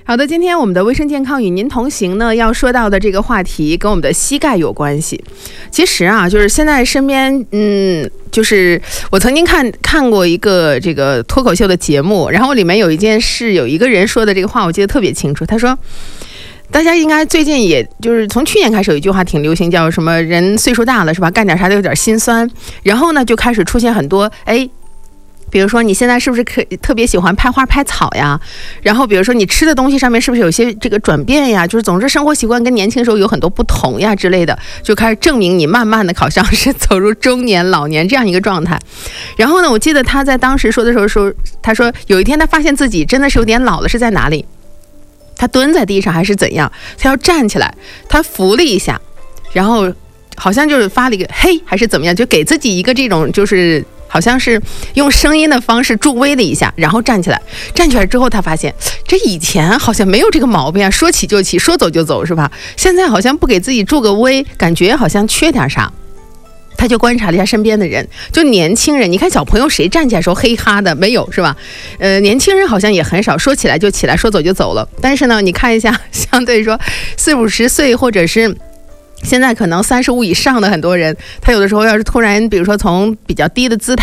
好的，今天我们的卫生健康与您同行呢，要说到的这个话题跟我们的膝盖有关系。其实啊，就是现在身边，就是我曾经看过一个这个脱口秀的节目，然后里面有一件事，有一个人说的这个话，我记得特别清楚。他说，大家应该最近也就是从去年开始有一句话挺流行，叫什么人岁数大了是吧，干点啥都有点心酸，然后呢就开始出现很多比如说你现在是不是特别喜欢拍花拍草呀？然后比如说你吃的东西上面是不是有些这个转变呀？就是总之生活习惯跟年轻时候有很多不同呀之类的，就开始证明你慢慢的好像是走入中年老年这样一个状态。然后呢，我记得他在当时说的时候他说有一天他发现自己真的是有点老了，是在哪里？他蹲在地上还是怎样？他要站起来，他扶了一下，然后好像就是发了一个嘿还是怎么样，就给自己一个这种就是好像是用声音的方式助威了一下，然后站起来之后他发现这以前好像没有这个毛病啊，说起就起，说走就走是吧？现在好像不给自己助个威，感觉好像缺点啥。他就观察了一下身边的人，就年轻人，你看小朋友谁站起来说嘿哈的没有是吧？年轻人好像也很少，说起来就起来，说走就走了。但是呢，你看一下，相对说40-50岁或者是现在可能35以上的很多人，他有的时候要是突然比如说从比较低的姿态